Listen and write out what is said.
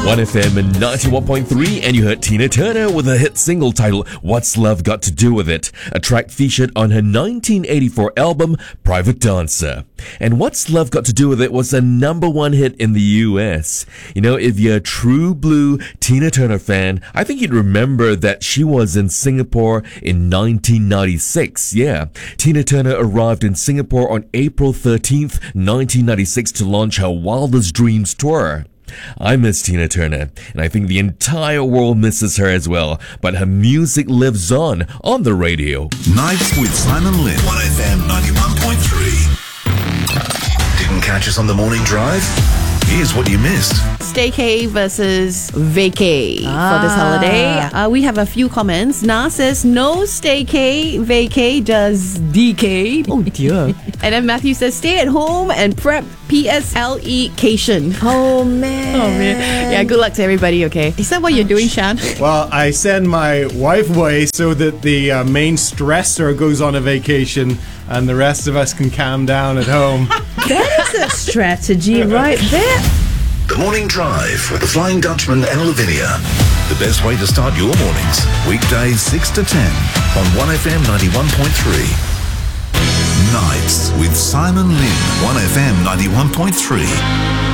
1FM and 91.3, and you heard Tina Turner with a hit single titled What's Love Got to Do With It, a track featured on her 1984 album Private Dancer. And What's Love Got to Do With It was a #1 hit in the US. You know, if you're a true blue Tina Turner fan, I think you'd remember that she was in Singapore in 1996. Yeah, Tina Turner arrived in Singapore on April 13th, 1996 to launch her Wildest Dreams tour. I miss Tina Turner, and I think the entire world misses her as well, but her music lives on the radio. Nights with Simon Lynn. 1FM 91.3. Didn't catch us on the morning drive? Here's what you missed. Staycay versus vacay for this holiday. We have a few comments. Na says, no staycay, vacay, just DK. Oh dear. And then Matthew says, stay at home and prep PSLE-cation. Oh man. Yeah, good luck to everybody, okay? Is that what you're doing, Shan? Well, I send my wife away so that the main stressor goes on a vacation and the rest of us can calm down at home. That is a strategy right there. The Morning Drive with the Flying Dutchman and Lavinia. The best way to start your mornings. Weekdays 6 to 10 on 1FM 91.3. Nights with Simon Lynn. 1FM 91.3.